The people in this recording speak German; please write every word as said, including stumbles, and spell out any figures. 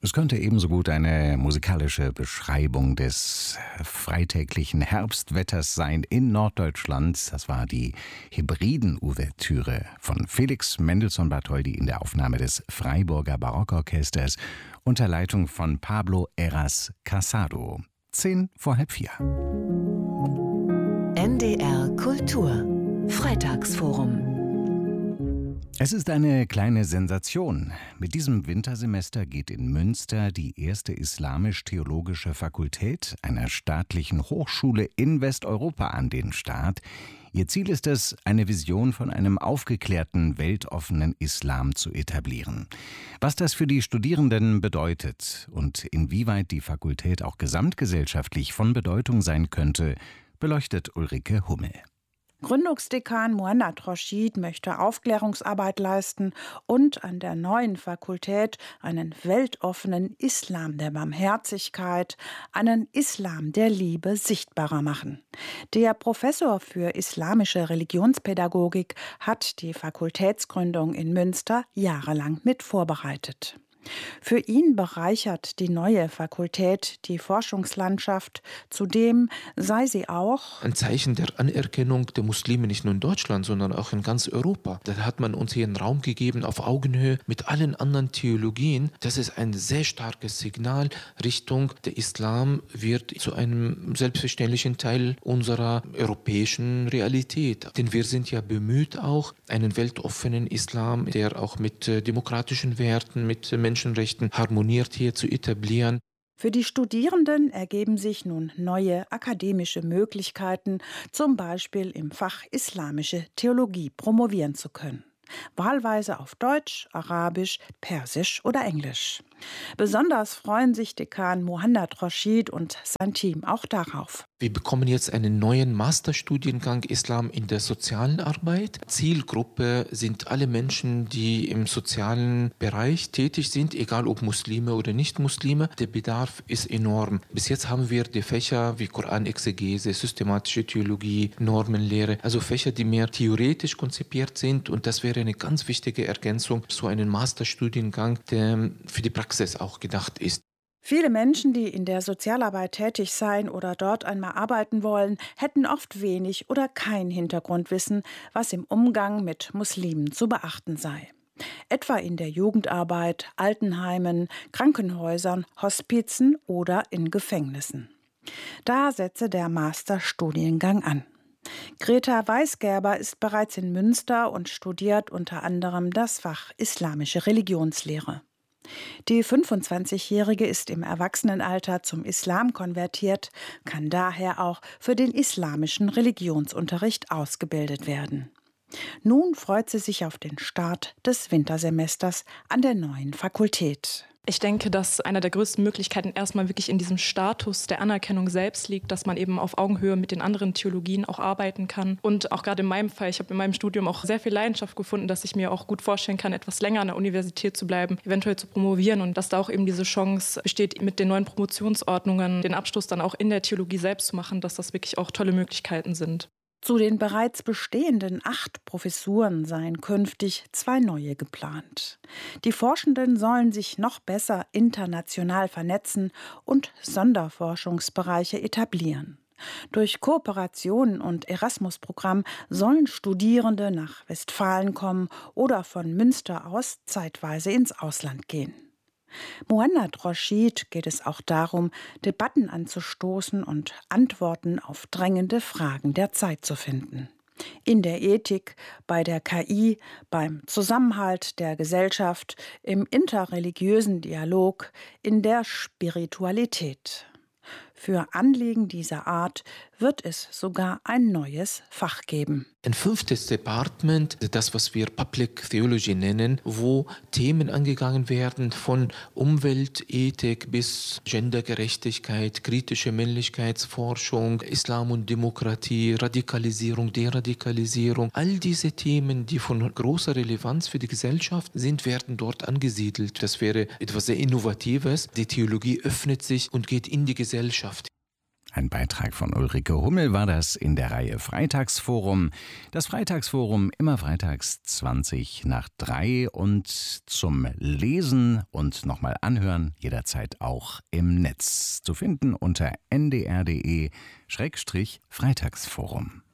Es könnte ebenso gut eine musikalische Beschreibung des freitäglichen Herbstwetters sein in Norddeutschland. Das war die Hebriden-Ouvertüre von Felix Mendelssohn-Bartholdy in der Aufnahme des Freiburger Barockorchesters unter Leitung von Pablo Heras Casado. Zehn vor halb vier. N D R Kultur Freitagsforum. Es ist eine kleine Sensation. Mit diesem Wintersemester geht in Münster die erste islamisch-theologische Fakultät einer staatlichen Hochschule in Westeuropa an den Start. Ihr Ziel ist es, eine Vision von einem aufgeklärten, weltoffenen Islam zu etablieren. Was das für die Studierenden bedeutet und inwieweit die Fakultät auch gesamtgesellschaftlich von Bedeutung sein könnte, beleuchtet Ulrike Hummel. Gründungsdekan Muhannad Rashid möchte Aufklärungsarbeit leisten und an der neuen Fakultät einen weltoffenen Islam der Barmherzigkeit, einen Islam der Liebe sichtbarer machen. Der Professor für islamische Religionspädagogik hat die Fakultätsgründung in Münster jahrelang mit vorbereitet. Für ihn bereichert die neue Fakultät die Forschungslandschaft. Zudem sei sie auch ein Zeichen der Anerkennung der Muslime, nicht nur in Deutschland, sondern auch in ganz Europa. Da hat man uns hier einen Raum gegeben, auf Augenhöhe mit allen anderen Theologien. Das ist ein sehr starkes Signal Richtung, der Islam wird zu einem selbstverständlichen Teil unserer europäischen Realität. Denn wir sind ja bemüht, auch einen weltoffenen Islam, der auch mit demokratischen Werten, mit Menschen Menschenrechten harmoniert hier zu etablieren. Für die Studierenden ergeben sich nun neue akademische Möglichkeiten, zum Beispiel im Fach Islamische Theologie promovieren zu können. Wahlweise auf Deutsch, Arabisch, Persisch oder Englisch. Besonders freuen sich Dekan Muhannad Rashid und sein Team auch darauf. Wir bekommen jetzt einen neuen Masterstudiengang Islam in der sozialen Arbeit. Zielgruppe sind alle Menschen, die im sozialen Bereich tätig sind, egal ob Muslime oder Nicht-Muslime. Der Bedarf ist enorm. Bis jetzt haben wir die Fächer wie Koranexegese, systematische Theologie, Normenlehre, also Fächer, die mehr theoretisch konzipiert sind, und das wäre eine ganz wichtige Ergänzung zu einem Masterstudiengang, der für die Praxis auch gedacht ist. Viele Menschen, die in der Sozialarbeit tätig seien oder dort einmal arbeiten wollen, hätten oft wenig oder kein Hintergrundwissen, was im Umgang mit Muslimen zu beachten sei. Etwa in der Jugendarbeit, Altenheimen, Krankenhäusern, Hospizen oder in Gefängnissen. Da setze der Masterstudiengang an. Greta Weisgerber ist bereits in Münster und studiert unter anderem das Fach Islamische Religionslehre. Die fünfundzwanzigjährige ist im Erwachsenenalter zum Islam konvertiert, kann daher auch für den islamischen Religionsunterricht ausgebildet werden. Nun freut sie sich auf den Start des Wintersemesters an der neuen Fakultät. Ich denke, dass eine der größten Möglichkeiten erstmal wirklich in diesem Status der Anerkennung selbst liegt, dass man eben auf Augenhöhe mit den anderen Theologien auch arbeiten kann. Und auch gerade in meinem Fall, ich habe in meinem Studium auch sehr viel Leidenschaft gefunden, dass ich mir auch gut vorstellen kann, etwas länger an der Universität zu bleiben, eventuell zu promovieren, und dass da auch eben diese Chance besteht, mit den neuen Promotionsordnungen den Abschluss dann auch in der Theologie selbst zu machen, dass das wirklich auch tolle Möglichkeiten sind. Zu den bereits bestehenden acht Professuren seien künftig zwei neue geplant. Die Forschenden sollen sich noch besser international vernetzen und Sonderforschungsbereiche etablieren. Durch Kooperationen und Erasmus-Programm sollen Studierende nach Westfalen kommen oder von Münster aus zeitweise ins Ausland gehen. Muhannad Rashid geht es auch darum, Debatten anzustoßen und Antworten auf drängende Fragen der Zeit zu finden. In der Ethik, bei der K I, beim Zusammenhalt der Gesellschaft, im interreligiösen Dialog, in der Spiritualität. Für Anliegen dieser Art wird es sogar ein neues Fach geben. Ein fünftes Department, das, was wir Public Theology nennen, wo Themen angegangen werden von Umweltethik bis Gendergerechtigkeit, kritische Männlichkeitsforschung, Islam und Demokratie, Radikalisierung, Deradikalisierung. All diese Themen, die von großer Relevanz für die Gesellschaft sind, werden dort angesiedelt. Das wäre etwas sehr Innovatives. Die Theologie öffnet sich und geht in die Gesellschaft. Ein Beitrag von Ulrike Hummel war das in der Reihe Freitagsforum. Das Freitagsforum immer freitags zwanzig nach drei und zum Lesen und nochmal anhören jederzeit auch im Netz. Zu finden unter n d r punkt d e Schrägstrich Freitagsforum.